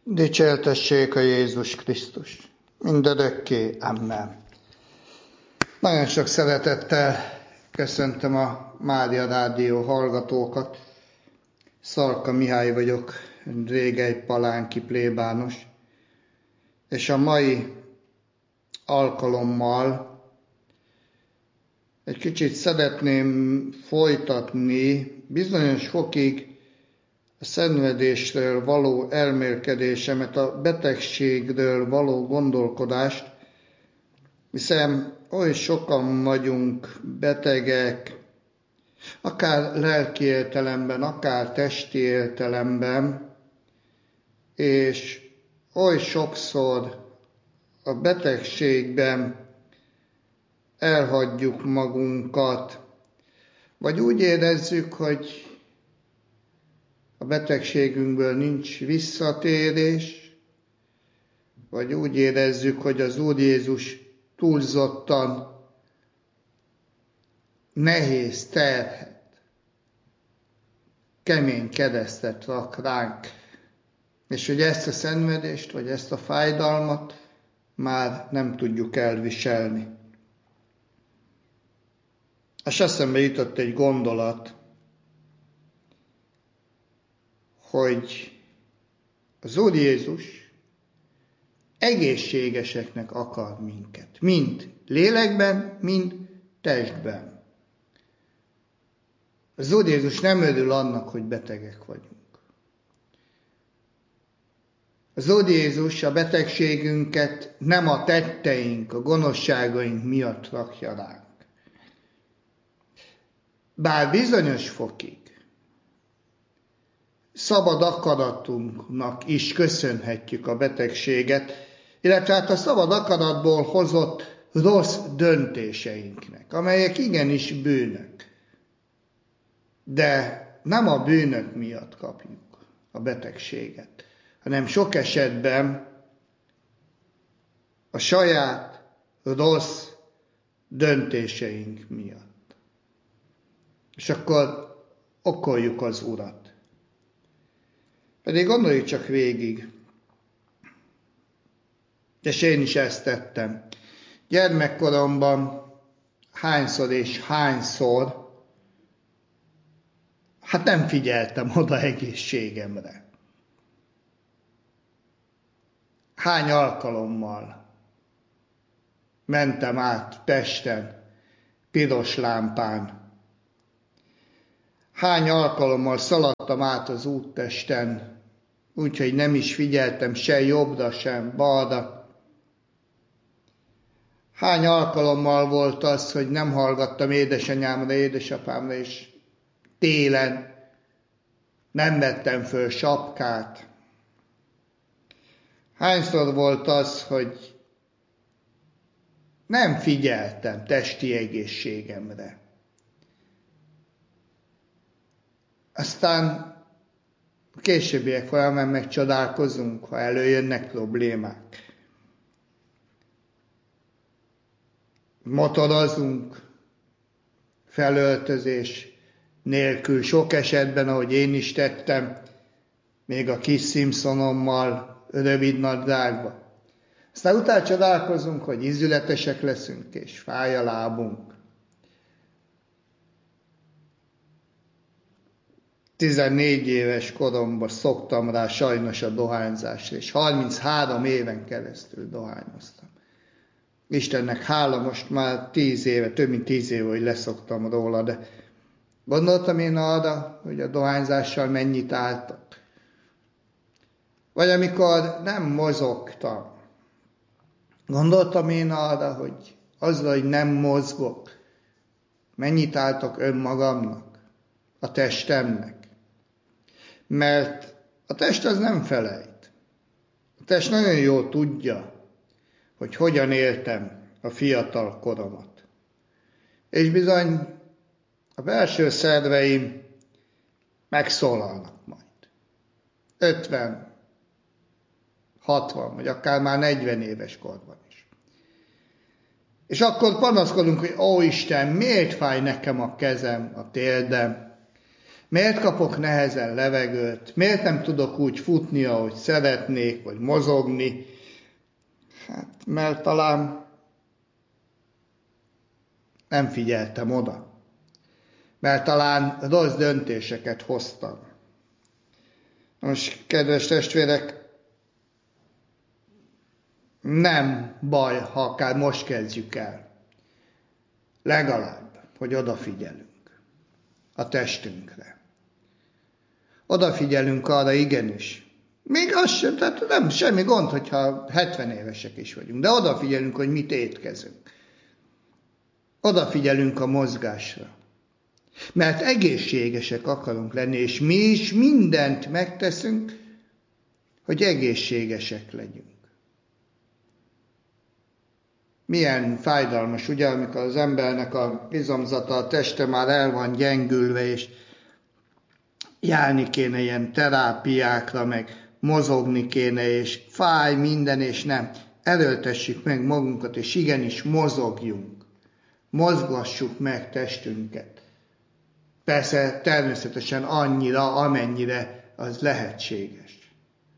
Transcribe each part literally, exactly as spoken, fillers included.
Dicsértessék a Jézus Krisztus. Mindörökké. Amen. Nagyon sok szeretettel köszöntöm a Mária Rádió hallgatókat. Szalka Mihály vagyok, régely palánki plébános. És a mai alkalommal egy kicsit szeretném folytatni bizonyos fokig a szenvedésről való elmélkedésemet, a betegségről való gondolkodást, hiszen oly sokan vagyunk betegek, akár lelki értelemben, akár testi értelemben, és oly sokszor a betegségben elhagyjuk magunkat, vagy úgy érezzük, hogy a betegségünkből nincs visszatérés, vagy úgy érezzük, hogy az Úr Jézus túlzottan nehéz terhet, kemény keresztet rak ránk, és hogy ezt a szenvedést, vagy ezt a fájdalmat már nem tudjuk elviselni. És eszembe jutott egy gondolat, hogy az Úr Jézus egészségeseknek akar minket, mind lélekben, mind testben. Az Úr Jézus nem örül annak, hogy betegek vagyunk. Az Úr Jézus a betegségünket nem a tetteink, a gonoszságaink miatt rakja ránk. Bár bizonyos fokig szabad akaratunknak is köszönhetjük a betegséget, illetve hát a szabad akaratból hozott rossz döntéseinknek, amelyek igenis bűnök. De nem a bűnök miatt kapjuk a betegséget, hanem sok esetben a saját rossz döntéseink miatt. És akkor okoljuk az Urat. Pedig gondoljuk csak végig, és én is ezt tettem. Gyermekkoromban hányszor és hányszor, hát nem figyeltem oda egészségemre. Hány alkalommal mentem át Pesten, piros lámpán. Hány alkalommal szaladtam át az úttesten, úgyhogy nem is figyeltem se jobbra, sem balra. Hány alkalommal volt az, hogy nem hallgattam édesanyámra, édesapámra, és télen nem vettem föl sapkát. Hányszor volt az, hogy nem figyeltem testi egészségemre. Aztán a későbbiek folyamán megcsodálkozunk, ha előjönnek problémák. Motorozunk, felöltözés nélkül, sok esetben, ahogy én is tettem, még a kis Simpsonommal, rövid nadrágba. Aztán utána csodálkozunk, hogy ízületesek leszünk, és fáj a lábunk. tizennégy éves koromban szoktam rá sajnos a dohányzásra, és harminchárom éven keresztül dohányoztam. Istennek hála, most már tíz éve, több mint tíz éve, hogy leszoktam róla, de gondoltam én arra, hogy a dohányzással mennyit álltak. Vagy amikor nem mozogtam, gondoltam én arra, hogy azzal, hogy nem mozgok, mennyit álltak önmagamnak, a testemnek. Mert a test az nem felejt. A test nagyon jól tudja, hogy hogyan éltem a fiatal koromat. És bizony a belső szerveim megszólalnak majd. ötven, hatvan, vagy akár már negyven éves korban is. És akkor panaszkodunk, hogy ó Isten, miért fáj nekem a kezem, a térdem, Miért kapok nehezen levegőt? Miért nem tudok úgy futni, ahogy szeretnék, vagy mozogni? Hát, mert talán nem figyeltem oda. Mert talán rossz döntéseket hoztam. Most, kedves testvérek, nem baj, ha akár most kezdjük el. Legalább, hogy odafigyelünk a testünkre. Odafigyelünk arra igenis. Még az sem, tehát nem semmi gond, hogyha hetven évesek is vagyunk, de odafigyelünk, hogy mit étkezünk. Odafigyelünk a mozgásra. Mert egészségesek akarunk lenni, és mi is mindent megteszünk, hogy egészségesek legyünk. Milyen fájdalmas, ugye, amikor az embernek a izomzata, a teste már el van gyengülve, és járni kéne ilyen terápiákra, meg mozogni kéne, és fáj minden, és nem. Erőltessük meg magunkat, és igenis mozogjunk. Mozgassuk meg testünket. Persze természetesen annyira, amennyire az lehetséges.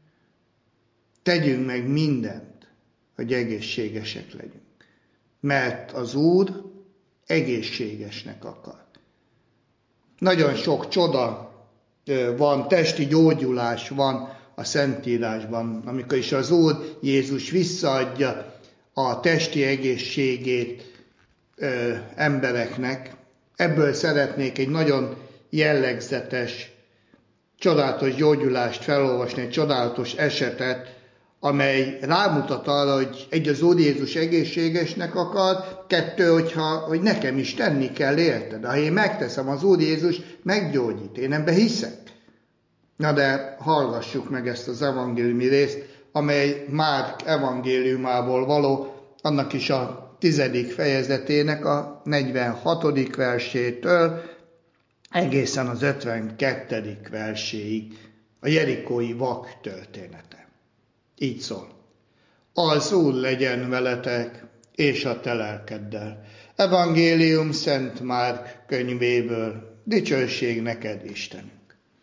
Tegyünk meg mindent, hogy egészségesek legyünk. Mert az Úr egészségesnek akar. Nagyon sok csoda van, testi gyógyulás van a Szentírásban, amikor is az Úr Jézus visszaadja a testi egészségét ö, embereknek. Ebből szeretnék egy nagyon jellegzetes, csodálatos gyógyulást felolvasni, egy csodálatos esetet, amely rámutat arra, hogy egy, az Úr Jézus egészségesnek akar, kettő, hogyha, hogy nekem is tenni kell, érted? Ha én megteszem, az Úr Jézus meggyógyít, én ebbe hiszek. Na de hallgassuk meg ezt az evangéliumi részt, amely Márk evangéliumából való, annak is a tizedik fejezetének a negyvenhatodik versétől egészen az ötvenkettedik verséig, a jerikói vak története. Így szól. Az Úr legyen veletek, és a te lelkeddel. Evangélium Szent Márk könyvéből. Dicsőség neked, Istenünk.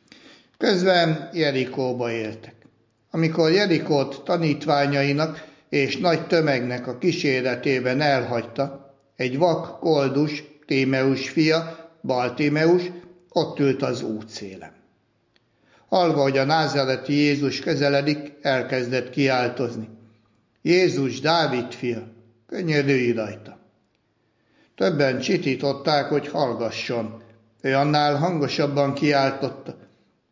Közben Jerikóba éltek. Amikor Jerikót tanítványainak és nagy tömegnek a kíséretében elhagyta, egy vak koldus, Tímeus fia, Bartimeus, ott ült az útszélen. Hallva, hogy a názáreti Jézus közeledik, elkezdett kiáltozni. Jézus, Dávid fia, könyörülj rajta. Többen csitították, hogy hallgasson. Ő annál hangosabban kiáltotta.